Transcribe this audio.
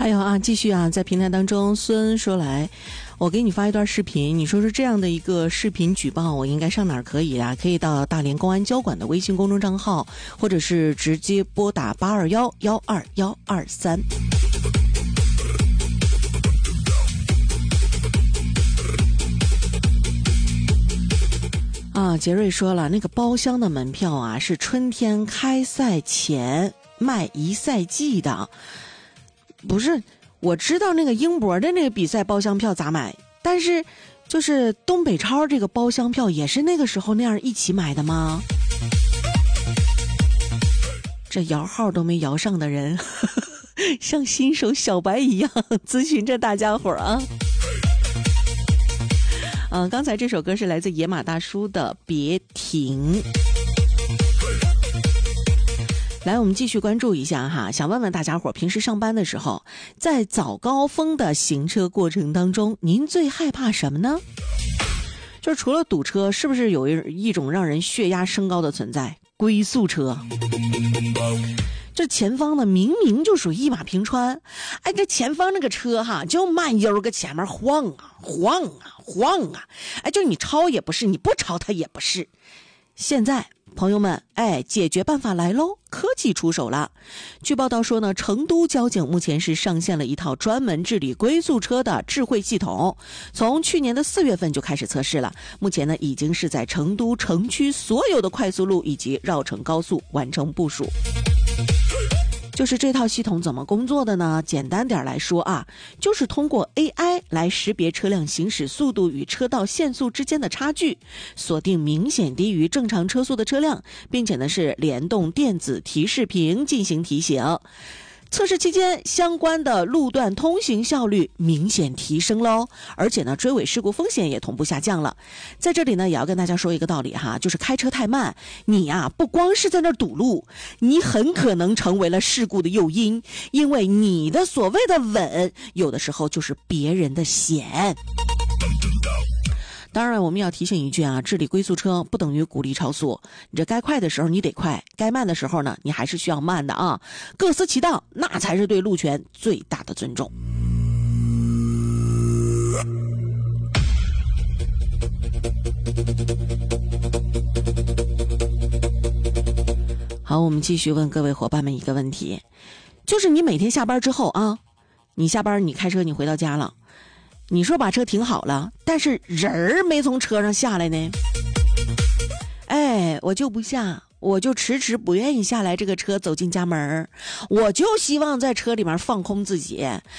还有啊，继续啊，在平台当中，孙说来，我给你发一段视频，你说说这样的一个视频举报，我应该上哪儿可以啊？可以到大连公安交管的微信公众账号，或者是直接拨打821-12123。啊，杰瑞说了，那个包厢的门票啊，是春天开赛前卖一赛季的。不是，我知道那个英博的那个比赛包厢票咋买，但是就是东北超这个包厢票也是那个时候那样一起买的吗？这摇号都没摇上的人像新手小白一样咨询着大家伙儿啊。刚才这首歌是来自野马大叔的别停。来，我们继续关注一下哈，想问问大家伙，平时上班的时候，在早高峰的行车过程当中，您最害怕什么呢？就是除了堵车，是不是有一种让人血压升高的存在？龟速车。这前方呢，明明就属于一马平川，哎，这前方那个车哈，就慢悠搁前面晃啊晃啊晃啊，哎，就你超也不是，你不超它也不是。现在朋友们，哎，解决办法来喽！科技出手了。据报道说呢，成都交警目前是上线了一套专门治理龟速车的智慧系统，从去年的4月份就开始测试了。目前呢，已经是在成都城区所有的快速路以及绕城高速完成部署。就是这套系统怎么工作的呢？简单点来说啊，就是通过 AI 来识别车辆行驶速度与车道限速之间的差距，锁定明显低于正常车速的车辆，并且呢是联动电子提示屏进行提醒。测试期间，相关的路段通行效率明显提升喽，而且呢，追尾事故风险也同步下降了。在这里呢，也要跟大家说一个道理哈，就是开车太慢，你呀不光是在那儿堵路，你很可能成为了事故的诱因，因为你的所谓的稳，有的时候就是别人的险。当然我们要提醒一句啊，治理龟速车不等于鼓励超速，你这该快的时候你得快，该慢的时候呢，你还是需要慢的啊，各司其当，那才是对路权最大的尊重。好，我们继续问各位伙伴们一个问题，就是你每天下班之后啊，你下班你开车你回到家了，你说把车停好了，但是人儿没从车上下来呢。哎，我就不下，我就迟迟不愿意下来这个车走进家门，我就希望在车里面放空自己。